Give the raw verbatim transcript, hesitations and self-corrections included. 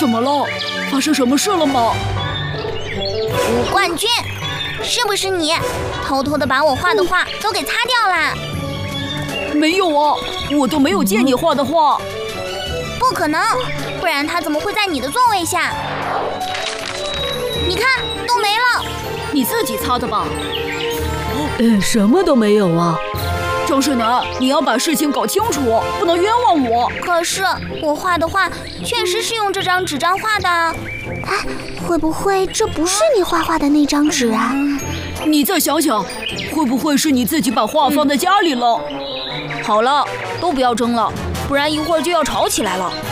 怎么了？发生什么事了吗？ 吴冠军，是不是你偷偷的把我画的画都给擦掉啦？ 没有啊，我都没有借你画的画。 不可能，不然他怎么会在你的座位下？你看，都没了。 你自己擦的吧？ 呃，什么都没有啊。 张世南，你要把事情搞清楚，不能冤枉我。 可是我画的画确实是用这张纸张画的。 哎，会不会这不是你画画的那张纸啊？ 嗯、你再想想，会不会是你自己把画放在家里了？ 好了，都不要争了，不然一会儿就要吵起来了。